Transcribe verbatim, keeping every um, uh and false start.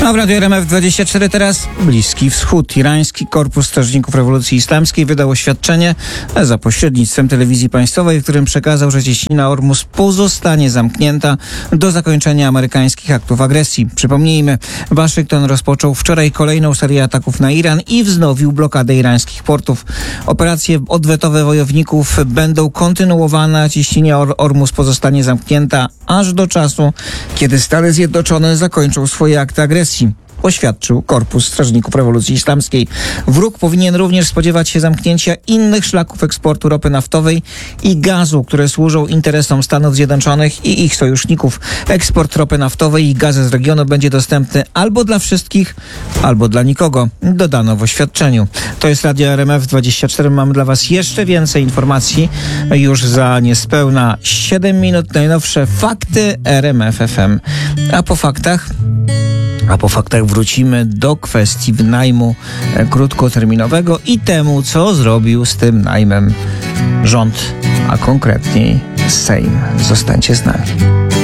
A w Radiu R M F dwadzieścia cztery teraz Bliski Wschód. Irański Korpus Strażników Rewolucji Islamskiej wydał oświadczenie za pośrednictwem telewizji państwowej, w którym przekazał, że cieśnina Ormus pozostanie zamknięta do zakończenia amerykańskich aktów agresji. Przypomnijmy, Waszyngton rozpoczął wczoraj kolejną serię ataków na Iran i wznowił blokadę irańskich portów. Operacje odwetowe wojowników będą kontynuowane, a cieśnina Or- Ormus pozostanie zamknięta aż do czasu, kiedy Stany Zjednoczone zakończą swoje akty agresji, oświadczył Korpus Strażników Rewolucji Islamskiej. Wróg powinien również spodziewać się zamknięcia innych szlaków eksportu ropy naftowej i gazu, które służą interesom Stanów Zjednoczonych i ich sojuszników. Eksport ropy naftowej i gazu z regionu będzie dostępny albo dla wszystkich, albo dla nikogo, dodano w oświadczeniu. To jest Radio R M F dwadzieścia cztery. Mamy dla Was jeszcze więcej informacji. Już za niespełna siedem minut najnowsze fakty R M F F M. A po faktach... A po faktach wrócimy do kwestii wynajmu krótkoterminowego i temu, co zrobił z tym najmem rząd, a konkretniej Sejm. Zostańcie z nami.